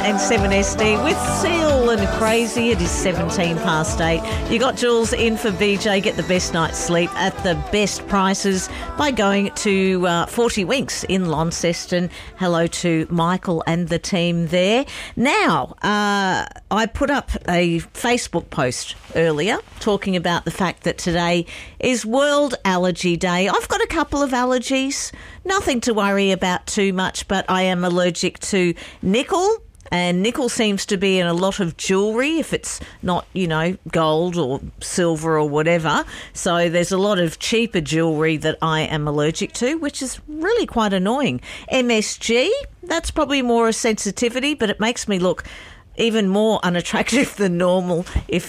and 7SD with Seal and Crazy. It is 17 past 8. You got Jules in for BJ. Get the best night's sleep at the best prices by going to 40 Winks in Launceston. Hello to Michael and the team there. Now, I put up a Facebook post earlier talking about the fact that today is World Allergy Day. I've got a couple of allergies. Nothing to worry about too much, but I am allergic to nickel, and nickel seems to be in a lot of jewellery if it's not, gold or silver or whatever. So there's a lot of cheaper jewellery that I am allergic to, which is really quite annoying. MSG, that's probably more a sensitivity, but it makes me look even more unattractive than normal if